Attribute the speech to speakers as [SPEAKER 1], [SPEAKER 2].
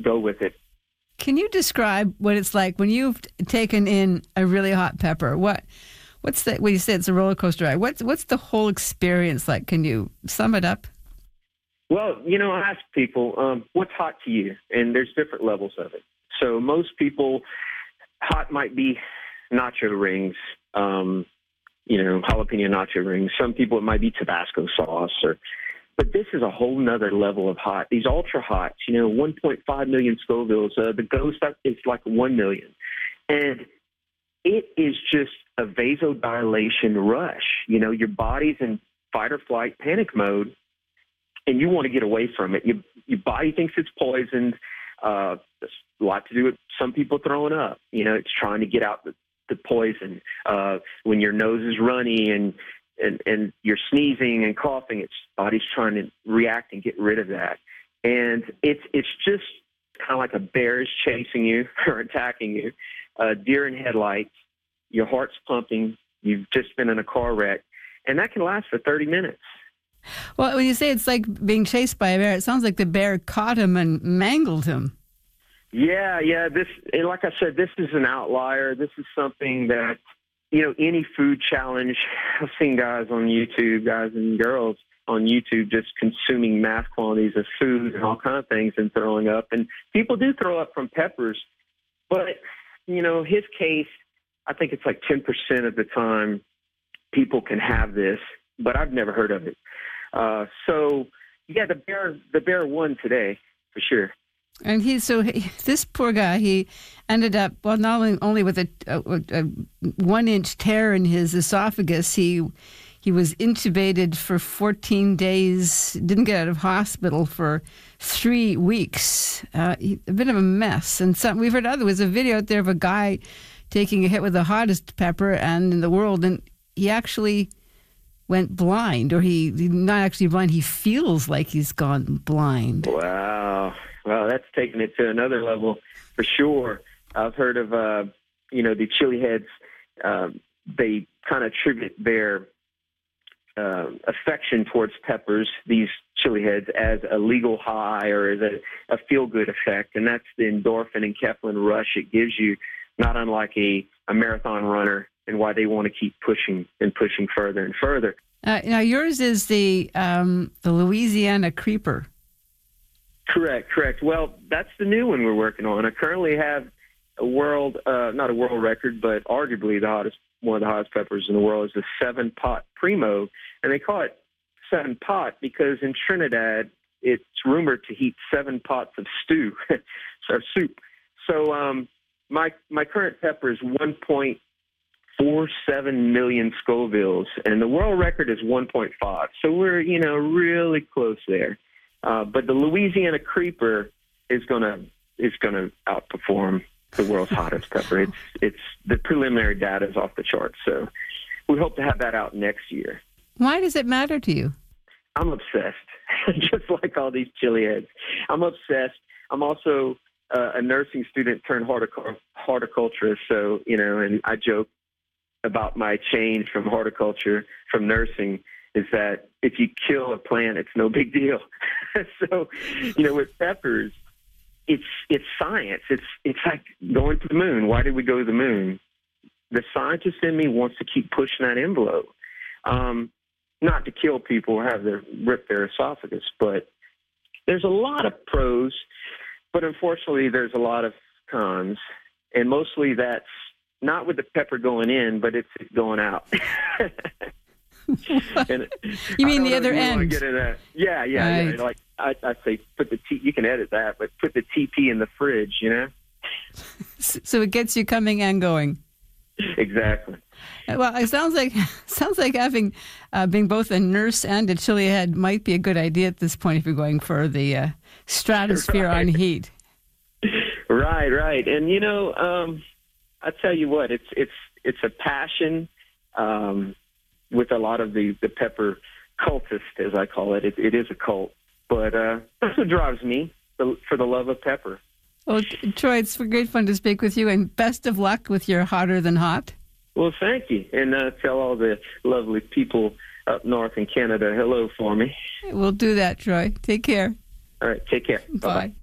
[SPEAKER 1] go with it.
[SPEAKER 2] Can you describe what it's like when you've taken in a really hot pepper? What's the, when you say it's a roller coaster ride, what's the whole experience like? Can you sum it up?
[SPEAKER 1] Well, I ask people, what's hot to you? And there's different levels of it. So most people, hot might be nacho rings, jalapeno nacho rings. Some people, it might be Tabasco sauce. But this is a whole nother level of hot. These ultra hots, 1.5 million Scovilles. The Ghost is like 1 million. And it is just a vasodilation rush. Your body's in fight or flight panic mode, and you want to get away from it. Your body thinks it's poisoned. A lot to do with some people throwing up. It's trying to get out the poison. When your nose is runny and you're sneezing and coughing, its body's trying to react and get rid of that. And it's just kind of like a bear is chasing you or attacking you. Deer in headlights, your heart's pumping, you've just been in a car wreck, and that can last for 30 minutes.
[SPEAKER 2] Well, when you say it's like being chased by a bear, it sounds like the bear caught him and mangled him.
[SPEAKER 1] Yeah. Like I said, this is an outlier. This is something that, any food challenge, I've seen guys on YouTube, guys and girls on YouTube, just consuming mass quantities of food and all kinds of things and throwing up. And people do throw up from peppers, but, his case, I think it's like 10% of the time people can have this, but I've never heard of it. The bear won today for sure.
[SPEAKER 2] And this poor guy, he ended up, well, not only with a 1-inch tear in his esophagus, he was intubated for 14 days, didn't get out of hospital for 3 weeks. A bit of a mess. And we've heard there was a video out there of a guy taking a hit with the hottest pepper in the world, and he actually went blind, or he's not actually blind, he feels like he's gone blind.
[SPEAKER 1] Wow. Well, that's taking it to another level for sure. I've heard of, the chili heads. They kind of attribute their affection towards peppers, these chili heads, as a legal high or as a feel-good effect. And that's the endorphin and enkephalin rush it gives you, not unlike a marathon runner, and why they want to keep pushing and pushing further and further.
[SPEAKER 2] Now, yours is the Louisiana Creeper.
[SPEAKER 1] Correct. Well, that's the new one we're working on. I currently have not a world record, but arguably one of the hottest peppers in the world is the 7-pot Primo. And they call it 7-pot because in Trinidad, it's rumored to heat 7 pots of stew, or soup. So my current pepper is 1.47 million Scovilles, and the world record is 1.5. So we're, really close there. But the Louisiana Creeper is gonna outperform the world's hottest pepper. It's the preliminary data is off the charts. So we hope to have that out next year.
[SPEAKER 2] Why does it matter to you?
[SPEAKER 1] I'm obsessed, just like all these chili heads. I'm obsessed. I'm also a nursing student turned horticulturist. So, and I joke about my change from nursing is that if you kill a plant, it's no big deal. So, with peppers, it's science. It's like going to the moon. Why did we go to the moon? The scientist in me wants to keep pushing that envelope. Not to kill people or rip their esophagus, but there's a lot of pros, but unfortunately there's a lot of cons. And mostly that's not with the pepper going in, but it's going out.
[SPEAKER 2] And you mean the other end?
[SPEAKER 1] Get into that. Yeah.
[SPEAKER 2] Right.
[SPEAKER 1] Like I say, you can edit that, but put the TP in the fridge,
[SPEAKER 2] So it gets you coming and going.
[SPEAKER 1] Exactly.
[SPEAKER 2] Well, it sounds like having being both a nurse and a chili head might be a good idea at this point if you're going for the stratosphere on heat.
[SPEAKER 1] Right. And I tell you what, it's a passion. With a lot of the pepper cultist, as I call it. It is a cult. But that's what drives me, for the love of pepper.
[SPEAKER 2] Well, Troy, it's great fun to speak with you, and best of luck with your Hotter Than Hot.
[SPEAKER 1] Well, thank you. And tell all the lovely people up north in Canada hello for me.
[SPEAKER 2] We'll do that, Troy. Take care.
[SPEAKER 1] All right, take care.
[SPEAKER 2] Bye.
[SPEAKER 1] Bye-bye.